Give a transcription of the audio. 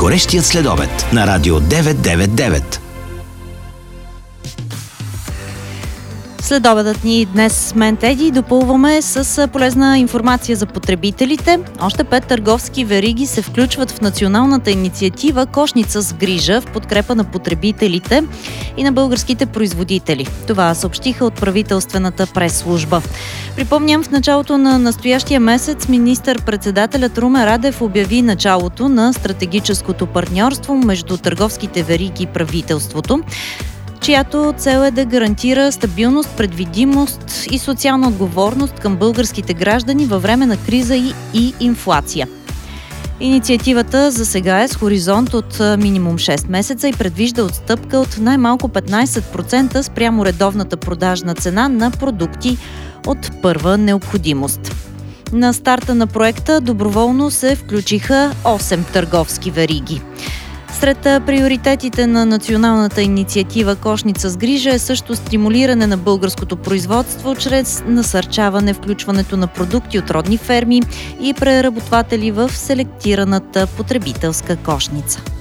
Горещият следобед на Радио 999. Следобедът ни днес с мен, Теди, допълваме с полезна информация за потребителите. Още 5 търговски вериги се включват в националната инициатива Кошница с грижа в подкрепа на потребителите и на българските производители. Това съобщиха от правителствената прес-служба. Припомням, в началото на настоящия месец министър-председателят Румен Радев обяви началото на стратегическото партньорство между търговските вериги и правителството, чиято цел е да гарантира стабилност, предвидимост и социална отговорност към българските граждани във време на криза и инфлация. Инициативата за сега е с хоризонт от минимум 6 месеца и предвижда отстъпка от най-малко 15% спрямо редовната продажна цена на продукти от първа необходимост. На старта на проекта доброволно се включиха 8 търговски вериги. Сред приоритетите на националната инициатива Кошница с грижа е също стимулиране на българското производство чрез насърчаване включването на продукти от родни ферми и преработватели в селектираната потребителска кошница.